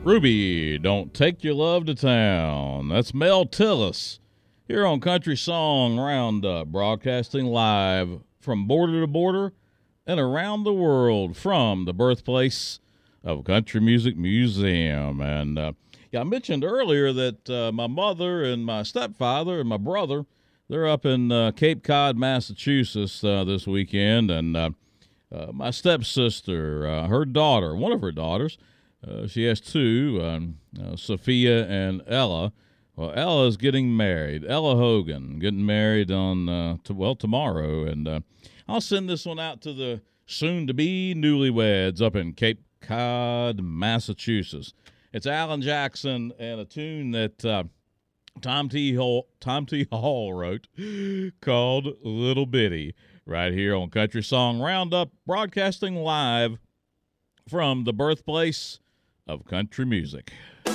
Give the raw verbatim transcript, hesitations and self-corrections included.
Ruby, don't take your love to town. That's Mel Tillis here on Country Song Roundup, broadcasting live from border to border and around the world from the birthplace of Country Music Museum. And uh, yeah, I mentioned earlier that uh, my mother and my stepfather and my brother, they're up in uh, Cape Cod, Massachusetts uh, this weekend. And uh, uh, my stepsister, uh, her daughter, one of her daughters, Uh, she has two, um, uh, Sophia and Ella. Well, Ella is getting married. Ella Hogan getting married on, uh, to, well, tomorrow. And uh, I'll send this one out to the soon-to-be newlyweds up in Cape Cod, Massachusetts. It's Alan Jackson and a tune that uh, Tom T. Hall, Tom T. Hall wrote called Little Bitty, right here on Country Song Roundup, broadcasting live from the birthplace of country music.